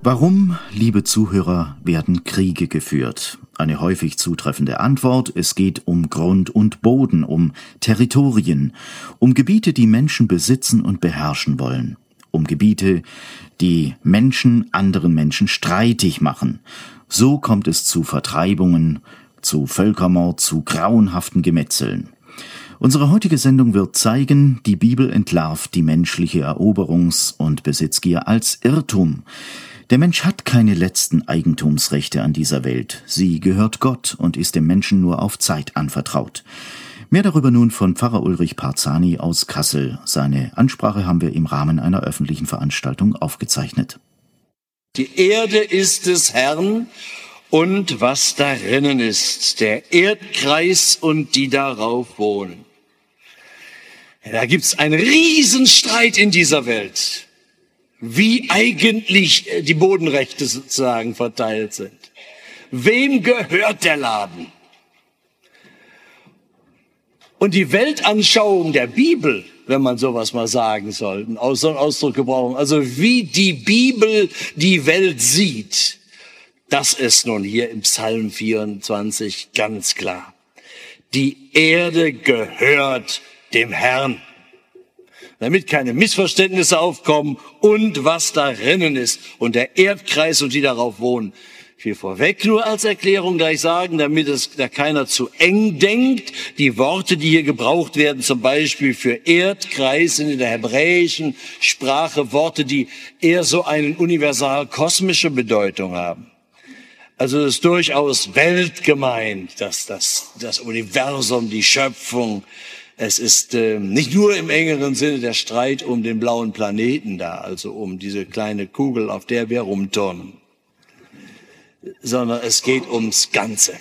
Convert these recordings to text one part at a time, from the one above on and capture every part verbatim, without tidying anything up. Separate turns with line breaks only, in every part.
Warum, liebe Zuhörer, werden Kriege geführt? Eine häufig zutreffende Antwort: Es geht um Grund und Boden, um Territorien, um Gebiete, die Menschen besitzen und beherrschen wollen, um Gebiete, die Menschen anderen Menschen streitig machen. So kommt es zu Vertreibungen, zu Völkermord, zu grauenhaften Gemetzeln. Unsere heutige Sendung wird zeigen, die Bibel entlarvt die menschliche Eroberungs- und Besitzgier als Irrtum. Der Mensch hat keine letzten Eigentumsrechte an dieser Welt. Sie gehört Gott und ist dem Menschen nur auf Zeit anvertraut. Mehr darüber nun von Pfarrer Ulrich Parzani aus Kassel. Seine Ansprache haben wir im Rahmen einer öffentlichen Veranstaltung aufgezeichnet.
Die Erde ist des Herrn und was darinnen ist, der Erdkreis und die darauf wohnen. Da gibt's einen Riesenstreit in dieser Welt, wie eigentlich die Bodenrechte sozusagen verteilt sind. Wem gehört der Laden? Und die Weltanschauung der Bibel, wenn man sowas mal sagen soll, so einen Ausdruck gebrauchen, also wie die Bibel die Welt sieht, das ist nun hier im Psalm vierundzwanzig ganz klar. Die Erde gehört dem Herrn, damit keine Missverständnisse aufkommen und was darinnen ist und der Erdkreis und die darauf wohnen. Ich will vorweg nur als Erklärung gleich sagen, damit es da keiner zu eng denkt, die Worte, die hier gebraucht werden, zum Beispiel für Erdkreis sind in der hebräischen Sprache Worte, die eher so eine universal kosmische Bedeutung haben. Also es ist durchaus Welt gemeint, dass das, das Universum, die Schöpfung. Es ist äh, nicht nur im engeren Sinne der Streit um den blauen Planeten da, also um diese kleine Kugel, auf der wir rumturnen, sondern es geht ums Ganze.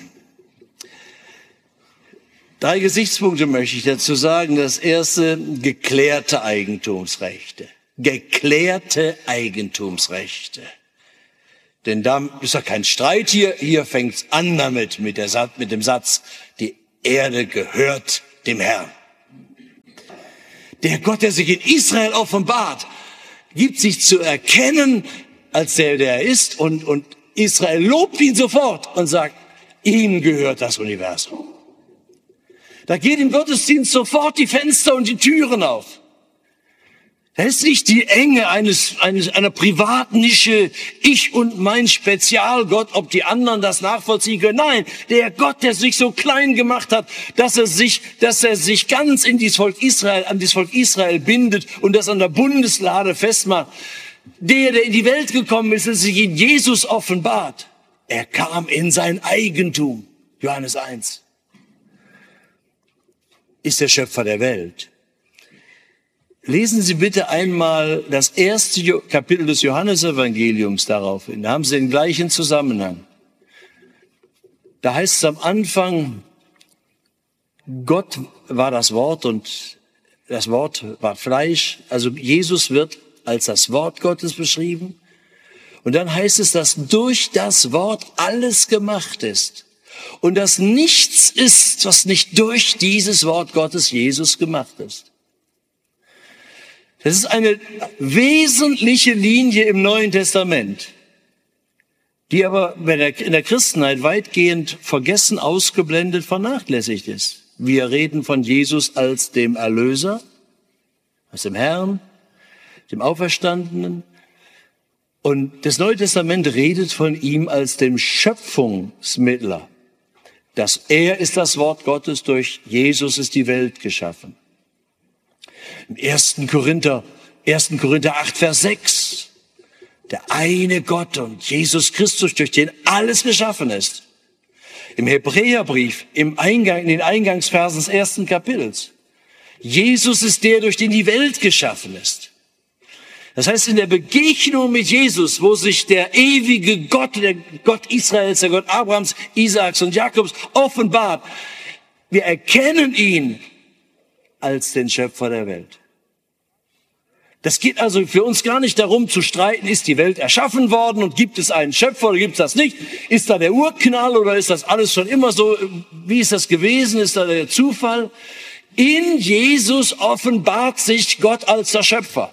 Drei Gesichtspunkte möchte ich dazu sagen. Das erste, geklärte Eigentumsrechte. Geklärte Eigentumsrechte. Denn da ist ja kein Streit hier. Hier fängt's an damit, mit, der, mit dem Satz, die Erde gehört dem Herrn. Der Gott, der sich in Israel offenbart, gibt sich zu erkennen, als der, der er ist, und, und Israel lobt ihn sofort und sagt, ihm gehört das Universum. Da geht im Gottesdienst sofort die Fenster und die Türen auf. Da ist nicht die Enge eines, eines, einer privaten Nische, ich und mein Spezialgott, ob die anderen das nachvollziehen können. Nein, der Gott, der sich so klein gemacht hat, dass er sich, dass er sich ganz in dieses Volk Israel, an das Volk Israel bindet und das an der Bundeslade festmacht. Der, der in die Welt gekommen ist, ist sich in Jesus offenbart. Er kam in sein Eigentum. Johannes eins. Ist der Schöpfer der Welt. Lesen Sie bitte einmal das erste Kapitel des Johannesevangeliums daraufhin. Da haben Sie den gleichen Zusammenhang. Da heißt es am Anfang, Gott war das Wort und das Wort war Fleisch. Also Jesus wird als das Wort Gottes beschrieben. Und dann heißt es, dass durch das Wort alles gemacht ist. Und dass nichts ist, was nicht durch dieses Wort Gottes Jesus gemacht ist. Das ist eine wesentliche Linie im Neuen Testament, die aber in der Christenheit weitgehend vergessen, ausgeblendet, vernachlässigt ist. Wir reden von Jesus als dem Erlöser, als dem Herrn, dem Auferstandenen. Und das Neue Testament redet von ihm als dem Schöpfungsmittler. Dass er ist das Wort Gottes, durch Jesus ist die Welt geschaffen. Im ersten Korinther, ersten Korinther acht, Vers sechs. Der eine Gott und Jesus Christus, durch den alles geschaffen ist. Im Hebräerbrief, im Eingang, in den Eingangsversen des ersten Kapitels. Jesus ist der, durch den die Welt geschaffen ist. Das heißt, in der Begegnung mit Jesus, wo sich der ewige Gott, der Gott Israels, der Gott Abrahams, Isaaks und Jakobs offenbart, wir erkennen ihn als den Schöpfer der Welt. Das geht also für uns gar nicht darum zu streiten, ist die Welt erschaffen worden und gibt es einen Schöpfer oder gibt es das nicht? Ist da der Urknall oder ist das alles schon immer so? Wie ist das gewesen? Ist da der Zufall? In Jesus offenbart sich Gott als der Schöpfer.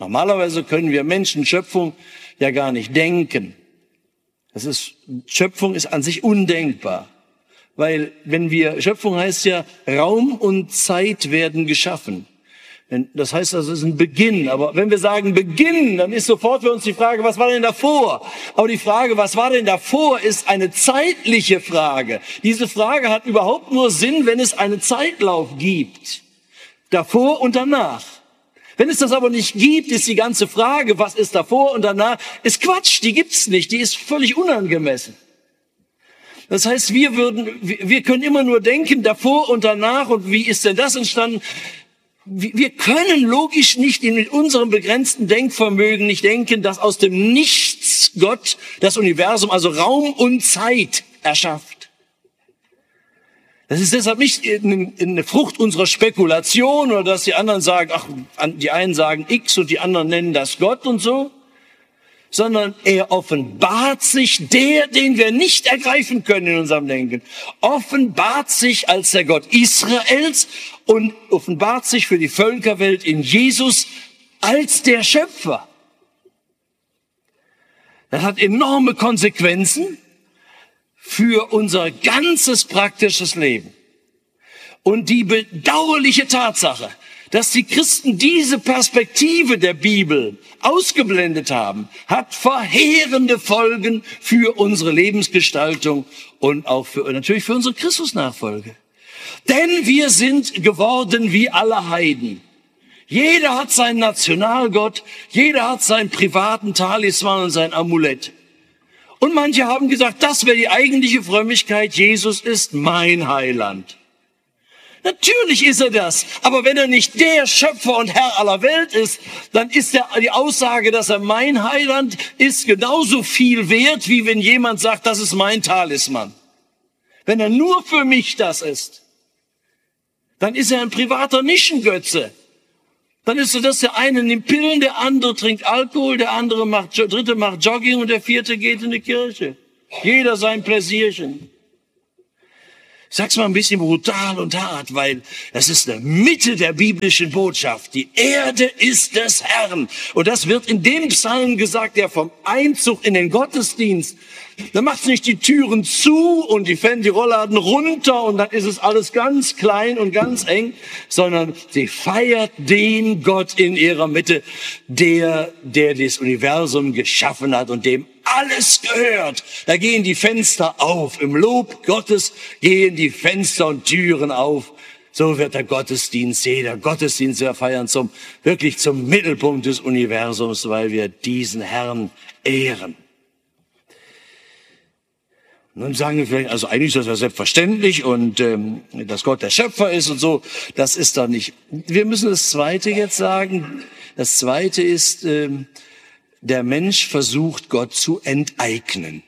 Normalerweise können wir Menschen Schöpfung ja gar nicht denken. Das ist, Schöpfung ist an sich undenkbar. Weil wenn wir, Schöpfung heißt ja, Raum und Zeit werden geschaffen. Das heißt, das ist ein Beginn. Aber wenn wir sagen Beginn, dann ist sofort für uns die Frage, was war denn davor? Aber die Frage, was war denn davor, ist eine zeitliche Frage. Diese Frage hat überhaupt nur Sinn, wenn es einen Zeitlauf gibt. Davor und danach. Wenn es das aber nicht gibt, ist die ganze Frage, was ist davor und danach, ist Quatsch, die gibt's nicht, die ist völlig unangemessen. Das heißt, wir würden, wir können immer nur denken, davor und danach, und wie ist denn das entstanden? Wir können logisch nicht in unserem begrenzten Denkvermögen nicht denken, dass aus dem Nichts Gott das Universum, also Raum und Zeit, erschafft. Das ist deshalb nicht eine Frucht unserer Spekulation oder dass die anderen sagen, ach, die einen sagen X und die anderen nennen das Gott und so, sondern er offenbart sich, der, den wir nicht ergreifen können in unserem Denken, offenbart sich als der Gott Israels und offenbart sich für die Völkerwelt in Jesus als der Schöpfer. Das hat enorme Konsequenzen für unser ganzes praktisches Leben. Und die bedauerliche Tatsache, dass die Christen diese Perspektive der Bibel ausgeblendet haben, hat verheerende Folgen für unsere Lebensgestaltung und auch für, natürlich für unsere Christusnachfolge. Denn wir sind geworden wie alle Heiden. Jeder hat seinen Nationalgott, jeder hat seinen privaten Talisman und sein Amulett. Und manche haben gesagt, das wäre die eigentliche Frömmigkeit, Jesus ist mein Heiland. Natürlich ist er das, aber wenn er nicht der Schöpfer und Herr aller Welt ist, dann ist der, die Aussage, dass er mein Heiland ist, genauso viel wert, wie wenn jemand sagt, das ist mein Talisman. Wenn er nur für mich das ist, dann ist er ein privater Nischengötze. Dann ist so, dass der eine nimmt Pillen, der andere trinkt Alkohol, der andere macht, der dritte macht Jogging und der vierte geht in die Kirche. Jeder sein Pläsierchen. Ich sag's mal ein bisschen brutal und hart, weil das ist eine Mitte der biblischen Botschaft. Die Erde ist des Herrn. Und das wird in dem Psalm gesagt, der vom Einzug in den Gottesdienst, da macht's nicht die Türen zu und die Fan, die Rollladen runter und dann ist es alles ganz klein und ganz eng, sondern sie feiert den Gott in ihrer Mitte, der, der das Universum geschaffen hat und dem alles gehört. Da gehen die Fenster auf. Im Lob Gottes gehen die Fenster und Türen auf. So wird der Gottesdienst, jeder Gottesdienst wir feiern zum, wirklich zum Mittelpunkt des Universums, weil wir diesen Herrn ehren. Nun sagen wir vielleicht, also eigentlich ist das ja selbstverständlich und ähm, dass Gott der Schöpfer ist und so, das ist doch nicht. Wir müssen das Zweite jetzt sagen. Das Zweite ist, ähm, der Mensch versucht, Gott zu enteignen.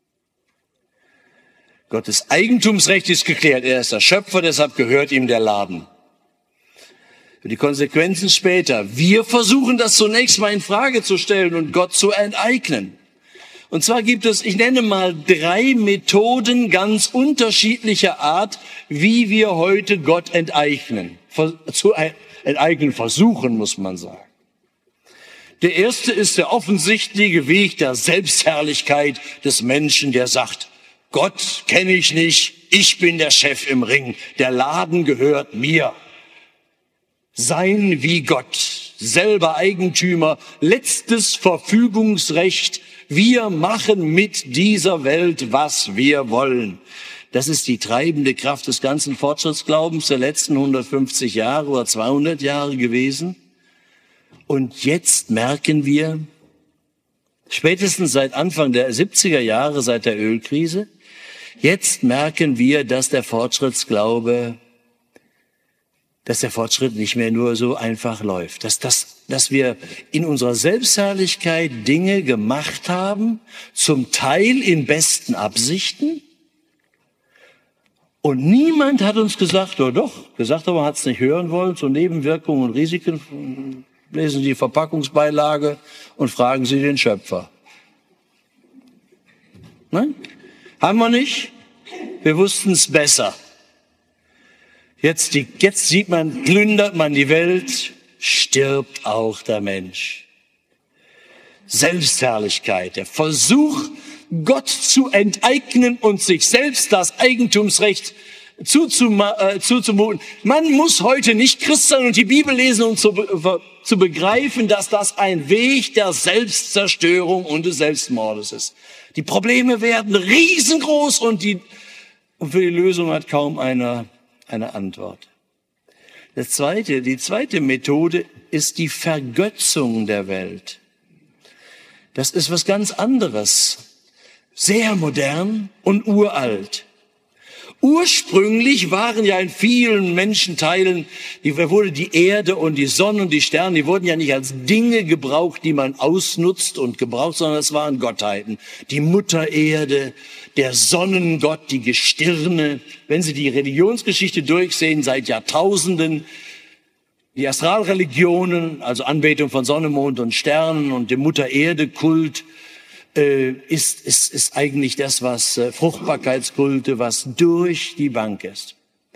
Gottes Eigentumsrecht ist geklärt. Er ist der Schöpfer, deshalb gehört ihm der Laden. Für die Konsequenzen später. Wir versuchen das zunächst mal in Frage zu stellen und Gott zu enteignen. Und zwar gibt es, ich nenne mal drei Methoden ganz unterschiedlicher Art, wie wir heute Gott enteignen. Zu enteignen versuchen, muss man sagen. Der erste ist der offensichtliche Weg der Selbstherrlichkeit des Menschen, der sagt, Gott kenne ich nicht, ich bin der Chef im Ring, der Laden gehört mir. Sein wie Gott, selber Eigentümer, letztes Verfügungsrecht, wir machen mit dieser Welt, was wir wollen. Das ist die treibende Kraft des ganzen Fortschrittsglaubens der letzten hundertfünfzig Jahre oder zweihundert Jahre gewesen. Und jetzt merken wir, spätestens seit Anfang der siebziger Jahre, seit der Ölkrise, jetzt merken wir, dass der Fortschrittsglaube, dass der Fortschritt nicht mehr nur so einfach läuft. Dass, dass, dass wir in unserer Selbstherrlichkeit Dinge gemacht haben, zum Teil in besten Absichten. Und niemand hat uns gesagt, oder doch, gesagt, aber man hat es nicht hören wollen, zu Nebenwirkungen und Risiken. Lesen Sie die Verpackungsbeilage und fragen Sie den Schöpfer. Nein? Haben wir nicht? Wir wussten es besser. Jetzt, die, jetzt sieht man, plündert man die Welt, stirbt auch der Mensch. Selbstherrlichkeit, der Versuch, Gott zu enteignen und sich selbst das Eigentumsrecht zuzumuten. Man muss heute nicht Christ sein und die Bibel lesen, um zu, zu begreifen, dass das ein Weg der Selbstzerstörung und des Selbstmordes ist. Die Probleme werden riesengroß und, die, und für die Lösung hat kaum einer eine Antwort. Das zweite, die zweite Methode ist die Vergötzung der Welt. Das ist was ganz anderes. Sehr modern und uralt. Ursprünglich waren ja in vielen Menschenteilen, die wurde die Erde und die Sonne und die Sterne, die wurden ja nicht als Dinge gebraucht, die man ausnutzt und gebraucht, sondern es waren Gottheiten. Die Mutter Erde, der Sonnengott, die Gestirne. Wenn Sie die Religionsgeschichte durchsehen, seit Jahrtausenden, die Astralreligionen, also Anbetung von Sonne, Mond und Sternen und dem Mutter Erde Kult, Ist, ist, ist eigentlich das, was äh, Fruchtbarkeitskulte, was durch die Bank ist.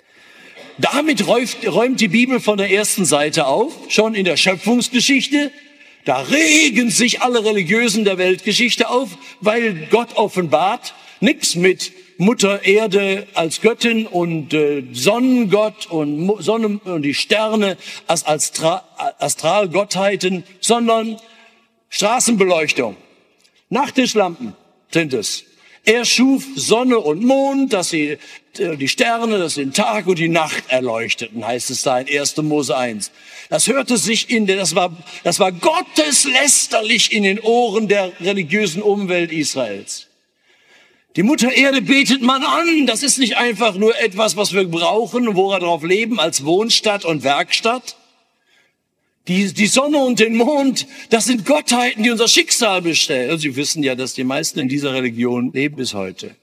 Damit räumt, räumt die Bibel von der ersten Seite auf, schon in der Schöpfungsgeschichte. Da regen sich alle Religiösen der Weltgeschichte auf, weil Gott offenbart, nichts mit Mutter Erde als Göttin und äh, Sonnengott und Sonne und die Sterne als, als Astralgottheiten, sondern Straßenbeleuchtung. Nachttischlampen sind es. Er schuf Sonne und Mond, dass sie die Sterne, dass sie den Tag und die Nacht erleuchteten, heißt es da in erster Mose eins. Das hörte sich in der, das war, das war gotteslästerlich in den Ohren der religiösen Umwelt Israels. Die Mutter Erde betet man an. Das ist nicht einfach nur etwas, was wir brauchen, wo wir drauf leben, als Wohnstadt und Werkstatt. Die, die Sonne und den Mond, das sind Gottheiten, die unser Schicksal bestellen. Und Sie wissen ja, dass die meisten in dieser Religion leben bis heute.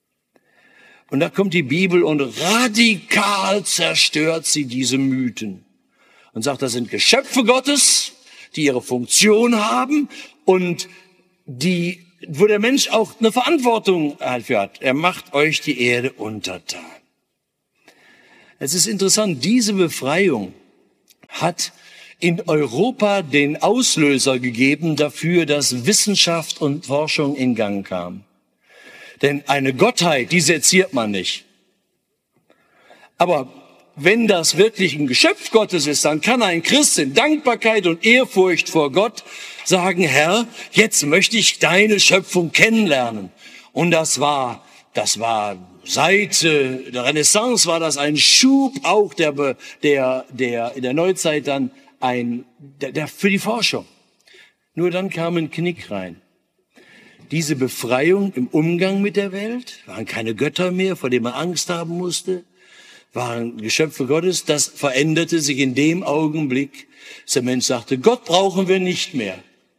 Und da kommt die Bibel und radikal zerstört sie diese Mythen. Und sagt, das sind Geschöpfe Gottes, die ihre Funktion haben und die, wo der Mensch auch eine Verantwortung dafür hat. Er macht euch die Erde untertan. Es ist interessant, diese Befreiung hat in Europa den Auslöser gegeben dafür, dass Wissenschaft und Forschung in Gang kam. Denn eine Gottheit, die seziert man nicht. Aber wenn das wirklich ein Geschöpf Gottes ist, dann kann ein Christ in Dankbarkeit und Ehrfurcht vor Gott sagen, Herr, jetzt möchte ich deine Schöpfung kennenlernen. Und das war, das war seit äh, der Renaissance war das ein Schub auch der, der, der, in der Neuzeit dann ein, der, der, für die Forschung. Nur dann kam ein Knick rein. Diese Befreiung im Umgang mit der Welt, waren keine Götter mehr, vor denen man Angst haben musste, waren Geschöpfe Gottes, das veränderte sich in dem Augenblick, dass der Mensch sagte, Gott brauchen wir nicht mehr.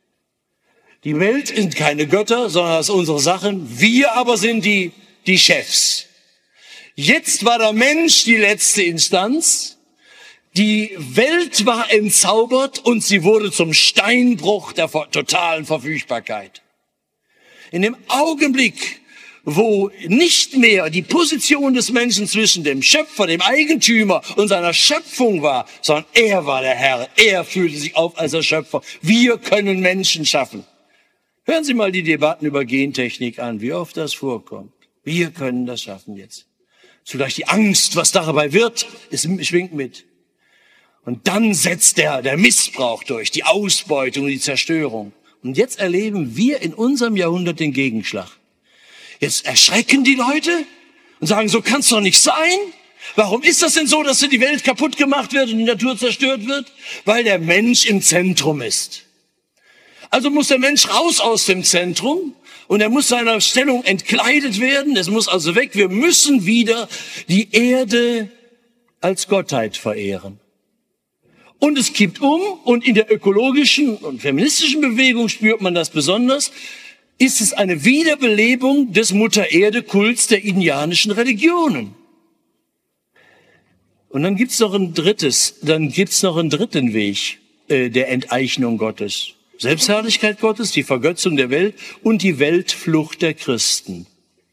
Die Welt sind keine Götter, sondern das sind unsere Sachen, wir aber sind die, die Chefs. Jetzt war der Mensch die letzte Instanz. Die Welt war entzaubert und sie wurde zum Steinbruch der totalen Verfügbarkeit. In dem Augenblick, wo nicht mehr die Position des Menschen zwischen dem Schöpfer, dem Eigentümer und seiner Schöpfung war, sondern er war der Herr, er fühlte sich auf als der Schöpfer. Wir können Menschen schaffen. Hören Sie mal die Debatten über Gentechnik an, wie oft das vorkommt. Wir können das schaffen jetzt. Zugleich die Angst, was dabei wird, es schwingt mit. Und dann setzt der, der Missbrauch durch, die Ausbeutung, die Zerstörung. Und jetzt erleben wir in unserem Jahrhundert den Gegenschlag. Jetzt erschrecken die Leute und sagen, so kann's doch nicht sein. Warum ist das denn so, dass die Welt kaputt gemacht wird und die Natur zerstört wird? Weil der Mensch im Zentrum ist. Also muss der Mensch raus aus dem Zentrum und er muss seiner Stellung entkleidet werden. Es muss also weg. Wir müssen wieder die Erde als Gottheit verehren. Und es kippt um und in der ökologischen und feministischen Bewegung spürt man das besonders. Ist es eine Wiederbelebung des Mutter-Erde-Kults der indianischen Religionen. Und dann gibt's noch ein drittes, dann gibt's noch einen dritten Weg äh, der Enteignung Gottes. Selbstherrlichkeit Gottes, die Vergötzung der Welt und die Weltflucht der Christen.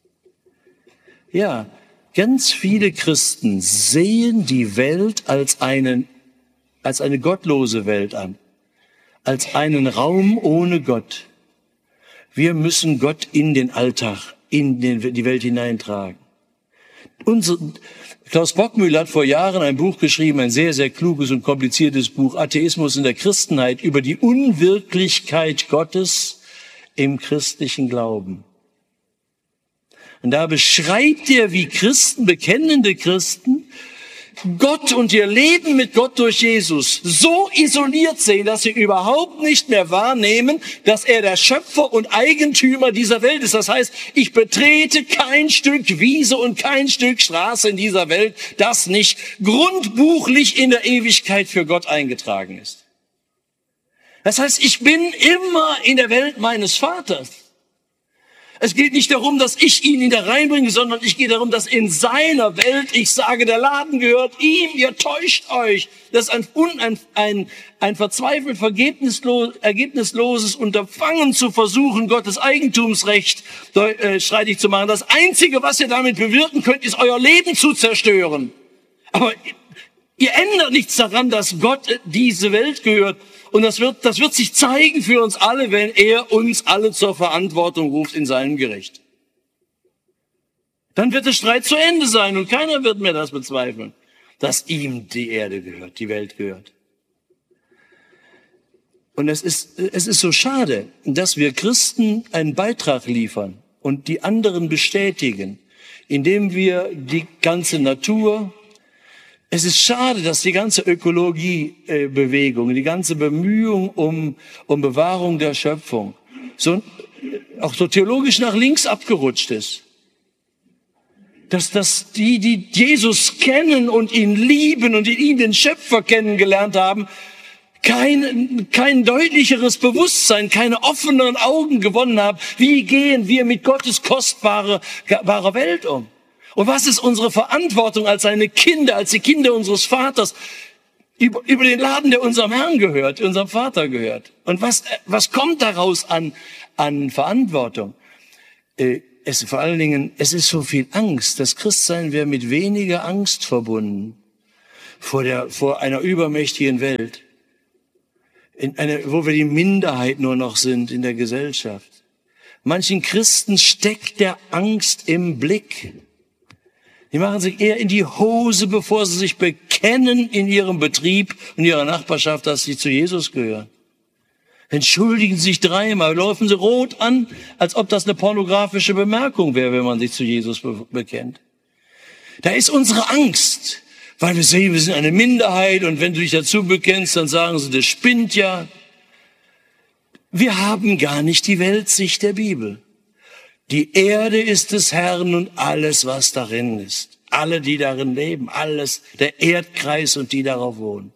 Ja, ganz viele Christen sehen die Welt als einen als eine gottlose Welt an, als einen Raum ohne Gott. Wir müssen Gott in den Alltag, in den, die Welt hineintragen. Unser, Klaus Bockmühl hat vor Jahren ein Buch geschrieben, ein sehr, sehr kluges und kompliziertes Buch, Atheismus in der Christenheit, über die Unwirklichkeit Gottes im christlichen Glauben. Und da beschreibt er, wie Christen, bekennende Christen, Gott und ihr Leben mit Gott durch Jesus so isoliert sehen, dass sie überhaupt nicht mehr wahrnehmen, dass er der Schöpfer und Eigentümer dieser Welt ist. Das heißt, ich betrete kein Stück Wiese und kein Stück Straße in dieser Welt, das nicht grundbuchlich in der Ewigkeit für Gott eingetragen ist. Das heißt, ich bin immer in der Welt meines Vaters. Es geht nicht darum, dass ich ihn in da reinbringe, sondern ich gehe darum, dass in seiner Welt ich sage, der Laden gehört ihm, ihr täuscht euch. Das ist ein, ein, ein, ein verzweifelt, vergebnislos, ergebnisloses Unterfangen zu versuchen, Gottes Eigentumsrecht äh, streitig zu machen. Das Einzige, was ihr damit bewirken könnt, ist euer Leben zu zerstören. Aber ihr ändert nichts daran, dass Gott diese Welt gehört. Und das wird, das wird sich zeigen für uns alle, wenn er uns alle zur Verantwortung ruft in seinem Gericht. Dann wird der Streit zu Ende sein und keiner wird mehr das bezweifeln, dass ihm die Erde gehört, die Welt gehört. Und es ist, es ist so schade, dass wir Christen einen Beitrag liefern und die anderen bestätigen, indem wir die ganze Natur. Es ist schade, dass die ganze Ökologiebewegung, die ganze Bemühung um, um Bewahrung der Schöpfung so, auch so theologisch nach links abgerutscht ist. Dass, dass die, die Jesus kennen und ihn lieben und in ihm den Schöpfer kennengelernt haben, kein, kein deutlicheres Bewusstsein, keine offeneren Augen gewonnen haben. Wie gehen wir mit Gottes kostbarer, barer Welt um? Und was ist unsere Verantwortung als seine Kinder, als die Kinder unseres Vaters, über, über den Laden, der unserem Herrn gehört, unserem Vater gehört? Und was, was kommt daraus an, an Verantwortung? Äh, es, vor allen Dingen, es ist so viel Angst. Das Christsein wäre mit weniger Angst verbunden vor der, vor einer übermächtigen Welt, in einer, wo wir die Minderheit nur noch sind in der Gesellschaft. Manchen Christen steckt der Angst im Blick. Die machen sich eher in die Hose, bevor sie sich bekennen in ihrem Betrieb und ihrer Nachbarschaft, dass sie zu Jesus gehören. Entschuldigen sich dreimal, laufen sie rot an, als ob das eine pornografische Bemerkung wäre, wenn man sich zu Jesus be- bekennt. Da ist unsere Angst, weil wir sehen, wir sind eine Minderheit und wenn du dich dazu bekennst, dann sagen sie, das spinnt ja. Wir haben gar nicht die Weltsicht der Bibel. Die Erde ist des Herrn und alles, was darin ist. Alle, die darin leben, alles, der Erdkreis und die darauf wohnen.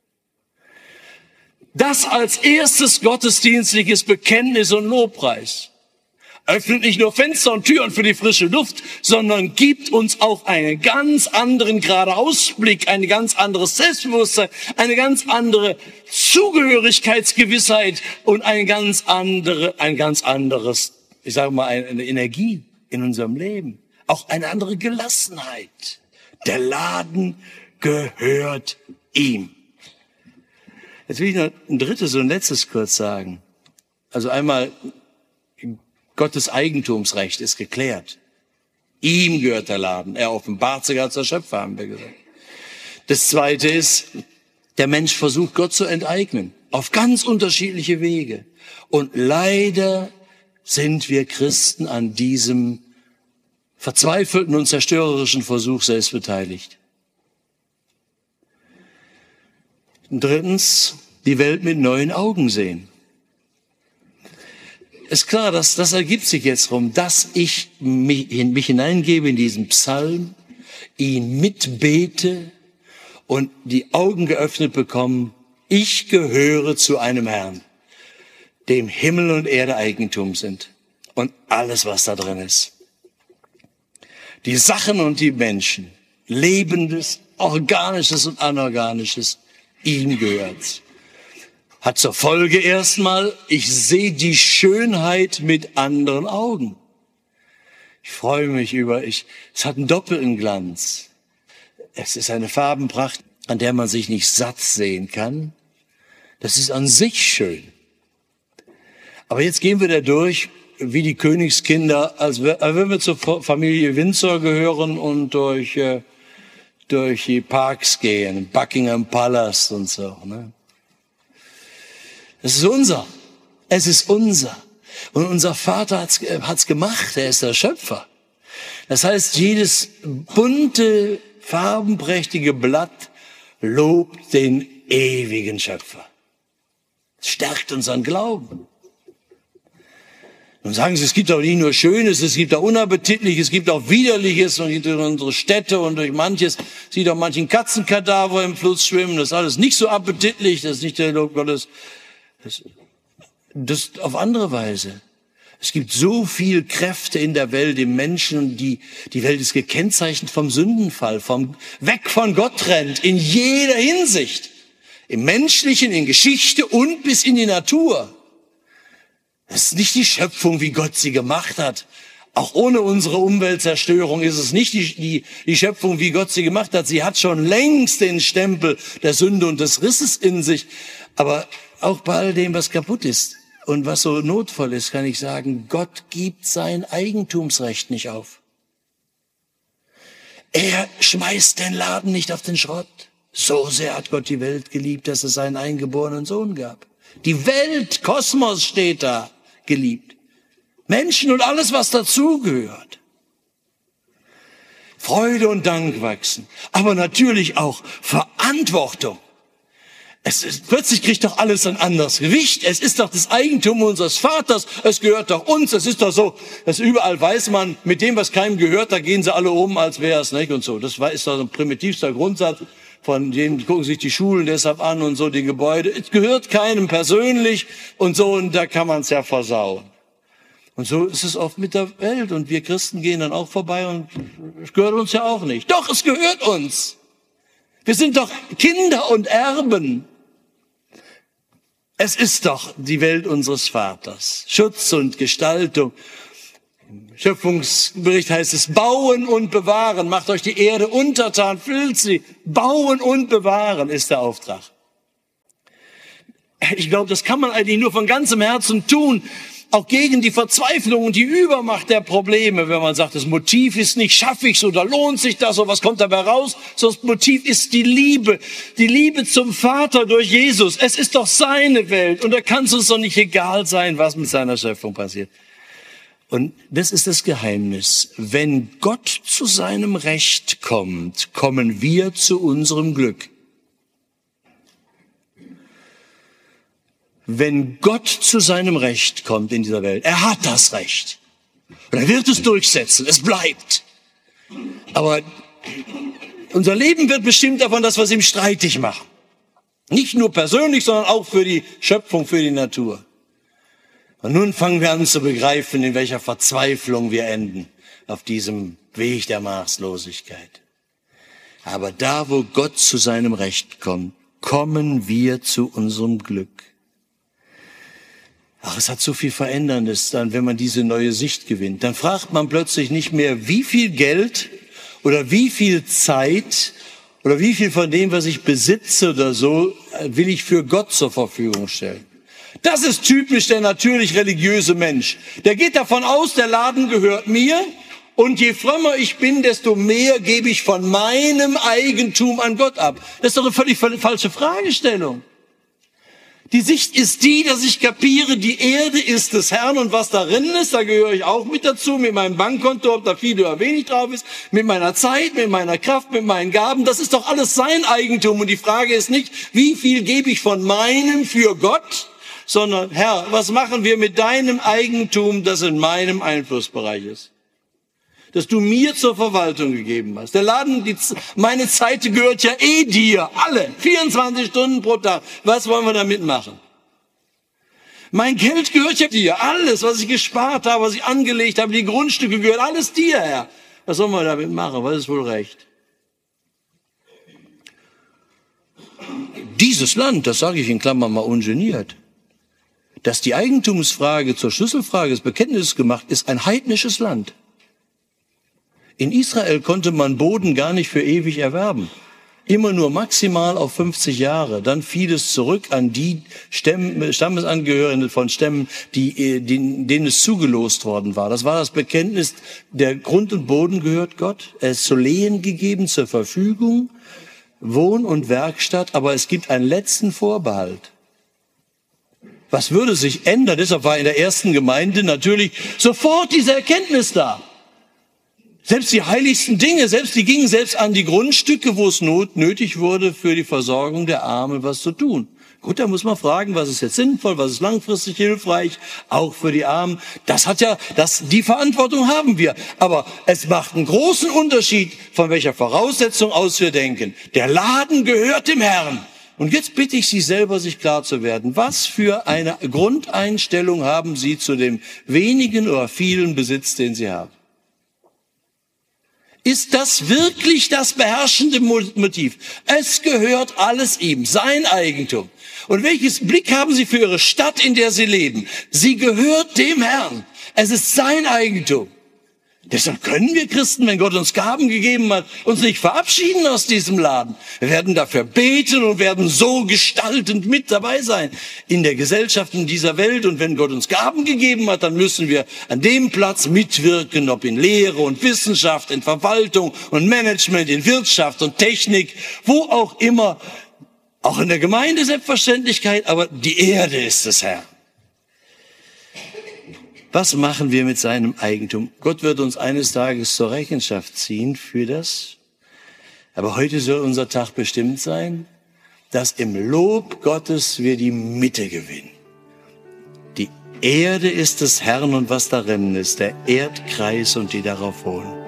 Das als erstes gottesdienstliches Bekenntnis und Lobpreis öffnet nicht nur Fenster und Türen für die frische Luft, sondern gibt uns auch einen ganz anderen Geradeausblick, ein ganz anderes Selbstbewusstsein, eine ganz andere Zugehörigkeitsgewissheit und ein ganz andere, ein ganz anderes, ich sage mal, eine Energie in unserem Leben. Auch eine andere Gelassenheit. Der Laden gehört ihm. Jetzt will ich noch ein drittes und letztes kurz sagen. Also einmal, Gottes Eigentumsrecht ist geklärt. Ihm gehört der Laden. Er offenbart sich als der Schöpfer, haben wir gesagt. Das Zweite ist, der Mensch versucht, Gott zu enteignen. Auf ganz unterschiedliche Wege. Und leider sind wir Christen an diesem verzweifelten und zerstörerischen Versuch selbst beteiligt. Und drittens, die Welt mit neuen Augen sehen. Ist klar, dass das ergibt sich jetzt darum, dass ich mich, mich hineingebe in diesen Psalm, ihn mitbete und die Augen geöffnet bekomme. Ich gehöre zu einem Herrn, dem Himmel und Erde Eigentum sind und alles, was da drin ist. Die Sachen und die Menschen, Lebendes, Organisches und Anorganisches, ihm gehört's. Hat zur Folge erstmal, ich sehe die Schönheit mit anderen Augen. Ich freue mich über, ich, es hat einen doppelten Glanz. Es ist eine Farbenpracht. an der man sich nicht satt sehen kann. Das ist an sich schön. Aber jetzt gehen wir da durch, wie die Königskinder, als wenn wir zur Familie Windsor gehören und durch, äh, durch die Parks gehen, Buckingham Palace und so. Ne? Es ist unser. Es ist unser. Und unser Vater hat's, hat's gemacht. Er ist der Schöpfer. Das heißt, jedes bunte, farbenprächtige Blatt lobt den ewigen Schöpfer. Es stärkt unseren Glauben. Und sagen Sie, es gibt auch nicht nur Schönes, es gibt auch Unappetitliches, es gibt auch Widerliches und durch unsere Städte und durch manches, sieht auch manchen Katzenkadaver im Fluss schwimmen, das ist alles nicht so appetitlich, das ist nicht der Lob Gottes. Das, das auf andere Weise. Es gibt so viel Kräfte in der Welt, im Menschen, die, die Welt ist gekennzeichnet vom Sündenfall, vom weg von Gott trennt, in jeder Hinsicht. Im Menschlichen, in Geschichte und bis in die Natur. Es ist nicht die Schöpfung, wie Gott sie gemacht hat. Auch ohne unsere Umweltzerstörung ist es nicht die, die, die Schöpfung, wie Gott sie gemacht hat. Sie hat schon längst den Stempel der Sünde und des Risses in sich. Aber auch bei all dem, was kaputt ist und was so notvoll ist, kann ich sagen, Gott gibt sein Eigentumsrecht nicht auf. Er schmeißt den Laden nicht auf den Schrott. So sehr hat Gott die Welt geliebt, dass es seinen eingeborenen Sohn gab. Die Welt, Kosmos steht da, geliebt. Menschen und alles, was dazugehört. Freude und Dank wachsen. Aber natürlich auch Verantwortung. Es ist, plötzlich kriegt doch alles ein anderes Gewicht. Es ist doch das Eigentum unseres Vaters. Es gehört doch uns. Es ist doch so, dass überall weiß man, mit dem, was keinem gehört, da gehen sie alle um, als wäre es nicht und so. Das ist doch ein primitivster Grundsatz. Von denen gucken sich die Schulen deshalb an und so, die Gebäude. Es gehört keinem persönlich und so, und da kann man es ja versauen. Und so ist es oft mit der Welt. Und wir Christen gehen dann auch vorbei und es gehört uns ja auch nicht. Doch, es gehört uns. Wir sind doch Kinder und Erben. Es ist doch die Welt unseres Vaters. Schutz und Gestaltung. Im Schöpfungsbericht heißt es, bauen und bewahren. Macht euch die Erde untertan, füllt sie. Bauen und bewahren ist der Auftrag. Ich glaube, das kann man eigentlich nur von ganzem Herzen tun. Auch gegen die Verzweiflung und die Übermacht der Probleme, wenn man sagt, das Motiv ist nicht, schaffe ich's oder lohnt sich das oder was kommt dabei raus? So, das Motiv ist die Liebe, die Liebe zum Vater durch Jesus. Es ist doch seine Welt und da kann es uns doch nicht egal sein, was mit seiner Schöpfung passiert. Und das ist das Geheimnis. Wenn Gott zu seinem Recht kommt, kommen wir zu unserem Glück. Wenn Gott zu seinem Recht kommt in dieser Welt, er hat das Recht. Und er wird es durchsetzen, es bleibt. Aber unser Leben wird bestimmt davon, dass wir es ihm streitig machen. Nicht nur persönlich, sondern auch für die Schöpfung, für die Natur. Und nun fangen wir an zu begreifen, in welcher Verzweiflung wir enden auf diesem Weg der Maßlosigkeit. Aber da, wo Gott zu seinem Recht kommt, kommen wir zu unserem Glück. Ach, es hat so viel Veränderndes dann, wenn man diese neue Sicht gewinnt. Dann fragt man plötzlich nicht mehr, wie viel Geld oder wie viel Zeit oder wie viel von dem, was ich besitze oder so, will ich für Gott zur Verfügung stellen. Das ist typisch der natürlich religiöse Mensch. Der geht davon aus, der Laden gehört mir und je frömmer ich bin, desto mehr gebe ich von meinem Eigentum an Gott ab. Das ist doch eine völlig, völlig falsche Fragestellung. Die Sicht ist die, dass ich kapiere, die Erde ist des Herrn und was darin ist, da gehöre ich auch mit dazu, mit meinem Bankkonto, ob da viel oder wenig drauf ist, mit meiner Zeit, mit meiner Kraft, mit meinen Gaben, das ist doch alles sein Eigentum. Und die Frage ist nicht, wie viel gebe ich von meinem für Gott, sondern Herr, was machen wir mit deinem Eigentum, das in meinem Einflussbereich ist? Das du mir zur Verwaltung gegeben hast. Der Laden, die, meine Zeit gehört ja eh dir, alle, vierundzwanzig Stunden pro Tag. Was wollen wir damit machen? Mein Geld gehört ja dir, alles, was ich gespart habe, was ich angelegt habe, die Grundstücke gehört alles dir, Herr. Was sollen wir damit machen? Was ist wohl recht? Dieses Land, das sage ich in Klammern mal ungeniert, dass die Eigentumsfrage zur Schlüsselfrage des Bekenntnisses gemacht ist, ein heidnisches Land. In Israel konnte man Boden gar nicht für ewig erwerben. immer nur maximal auf fünfzig Jahre. Dann fiel es zurück an die Stämme, Stammesangehörigen von Stämmen, die, die, denen es zugelost worden war. Das war das Bekenntnis, der Grund und Boden gehört Gott. Er ist zu Lehen gegeben, zur Verfügung, Wohn- und Werkstatt, aber es gibt einen letzten Vorbehalt. Was würde sich ändern? Deshalb war in der ersten Gemeinde natürlich sofort diese Erkenntnis da. Selbst die heiligsten Dinge, selbst die gingen selbst an die Grundstücke, wo es not, nötig wurde, für die Versorgung der Armen was zu tun. Gut, da muss man fragen, was ist jetzt sinnvoll, was ist langfristig hilfreich, auch für die Armen. Das hat ja, das, die Verantwortung haben wir. Aber es macht einen großen Unterschied, von welcher Voraussetzung aus wir denken. Der Laden gehört dem Herrn. Und jetzt bitte ich Sie selber, sich klar zu werden. Was für eine Grundeinstellung haben Sie zu dem wenigen oder vielen Besitz, den Sie haben? Ist das wirklich das beherrschende Motiv? Es gehört alles ihm, sein Eigentum. Und welches Blick haben Sie für Ihre Stadt, in der Sie leben? Sie gehört dem Herrn. Es ist sein Eigentum. Deshalb können wir Christen, wenn Gott uns Gaben gegeben hat, uns nicht verabschieden aus diesem Laden. Wir werden dafür beten und werden so gestaltend mit dabei sein in der Gesellschaft, in dieser Welt. Und wenn Gott uns Gaben gegeben hat, dann müssen wir an dem Platz mitwirken, ob in Lehre und Wissenschaft, in Verwaltung und Management, in Wirtschaft und Technik, wo auch immer, auch in der Gemeinde Selbstverständlichkeit, aber die Erde ist des Herrn. Was machen wir mit seinem Eigentum? Gott wird uns eines Tages zur Rechenschaft ziehen für das. Aber heute soll unser Tag bestimmt sein, dass im Lob Gottes wir die Mitte gewinnen. Die Erde ist des Herrn und was darin ist, der Erdkreis und die darauf wohnen.